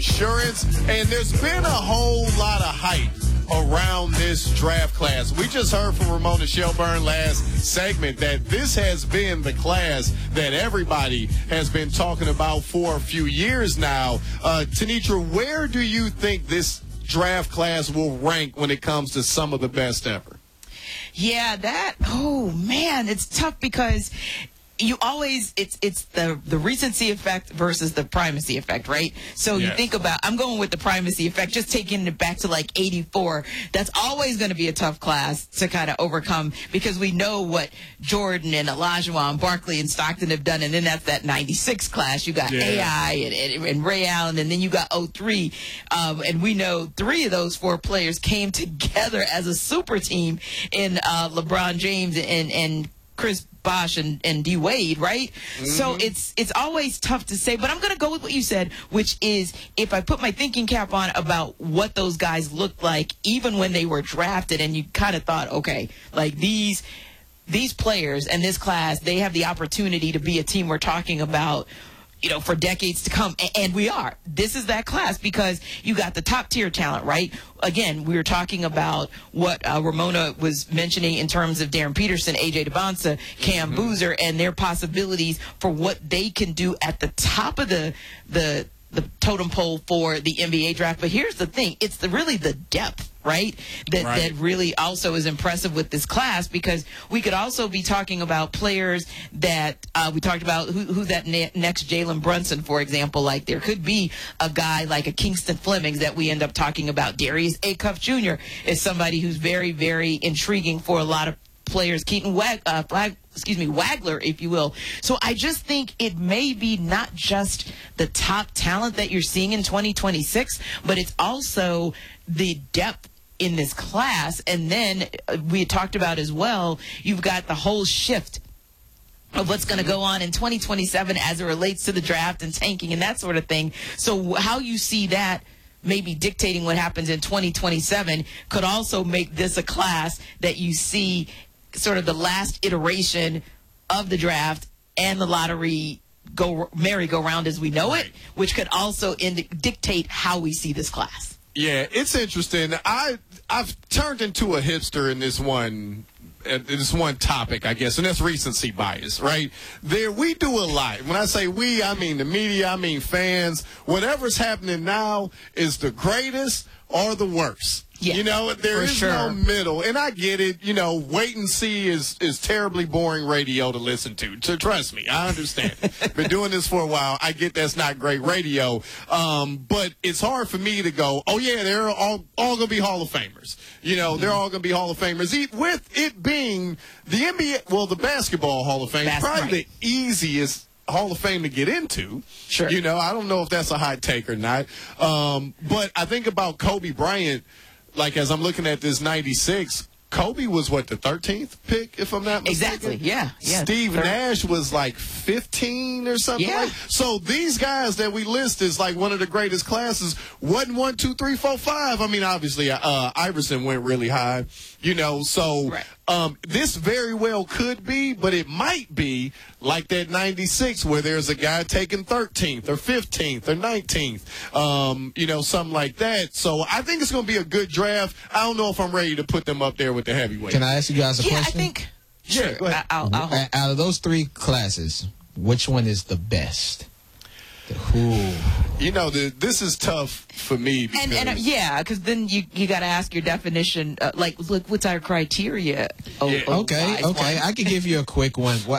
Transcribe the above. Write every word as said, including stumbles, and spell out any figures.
insurance, and there's been a whole lot of hype around this draft class. We just heard from Ramona Shelburne last segment that this has been the class that everybody has been talking about for a few years now. Uh, Tenitra, where do you think this draft class will rank when it comes to some of the best ever? Yeah, that, oh, man, it's tough because you always, it's it's the, the recency effect versus the primacy effect, right? So yes. You think about, I'm going with the primacy effect, just taking it back to like eighty-four. That's always going to be a tough class to kind of overcome because we know what Jordan and Olajuwon and Barkley and Stockton have done. And then that's that ninety-six class. You got yeah. A I and, and, and Ray Allen, and then you got oh three. Um, and we know three of those four players came together as a super team in uh, LeBron James and, and Chris Bosh and, and D Wade, right? Mm-hmm. So it's it's always tough to say, but I'm going to go with what you said, which is if I put my thinking cap on about what those guys looked like, even when they were drafted, and you kind of thought, okay, like these these players and this class, they have the opportunity to be a team we're talking about, you know, for decades to come. And we are. This is that class because you got the top tier talent, right? Again, we were talking about what uh, Ramona was mentioning in terms of Darren Peterson, A J DeBonsa, Cam mm-hmm. Boozer, and their possibilities for what they can do at the top of the the the totem pole for the N B A draft. But here's the thing. It's the really the depth, right? That right. that really also is impressive with this class because we could also be talking about players that uh, we talked about who, who that ne- next Jalen Brunson, for example. Like there could be a guy like a Kingston Flemings that we end up talking about. Darius Acuff Junior is somebody who's very, very intriguing for a lot of players. Keaton Wag, uh, Flag, excuse me, Wagler, if you will. So I just think it may be not just the top talent that you're seeing in twenty twenty-six, but it's also the depth in this class. And then uh, we had talked about as well, you've got the whole shift of what's going to go on in twenty twenty-seven as it relates to the draft and tanking and that sort of thing. So how you see that maybe dictating what happens in twenty twenty-seven could also make this a class that you see sort of the last iteration of the draft and the lottery go merry-go-round as we know it, which could also ind- dictate how we see this class. Yeah, it's interesting. I I've turned into a hipster in this one uh, this one topic, I guess, and that's recency bias, right? There, we do a lot. When I say we, I mean the media, I mean fans. Whatever's happening now is the greatest or the worst. Yeah, you know, there is sure. no middle. And I get it. You know, wait and see is, is terribly boring radio to listen to. So trust me, I understand. Been doing this for a while. I get that's not great radio. Um, but it's hard for me to go, oh, yeah, they're all, all going to be Hall of Famers. You know, mm-hmm. they're all going to be Hall of Famers. With it being the N B A, well, the Basketball Hall of Fame, that's probably right. the easiest Hall of Fame to get into. Sure. You know, I don't know if that's a hot take or not. Um, but I think about Kobe Bryant. Like, as I'm looking at this ninety-six, Kobe was, what, the thirteenth pick, if I'm not mistaken? Exactly, yeah. yeah. Steve Third. Nash was, like, fifteen or something yeah. like So these guys that we list as, like, one of the greatest classes wasn't one, two, three, four, five. I mean, obviously, uh, Iverson went really high, you know. So right. um, this very well could be, but it might be like that ninety-six where there's a guy taking thirteenth or fifteenth or nineteenth, um, you know, something like that. So I think it's going to be a good draft. I don't know if I'm ready to put them up there with the heavyweight. Can I ask you guys a yeah, question? I think. Sure. Sure. Go ahead. I'll, I'll hold. Out of those three classes, which one is the best? The who? You know, the, this is tough for me. Because and, and uh, yeah, because then you you got to ask your definition. Uh, like, look, what's our criteria? Oh, Yeah. oh, Okay, guys, okay. one. I can give you a quick one. What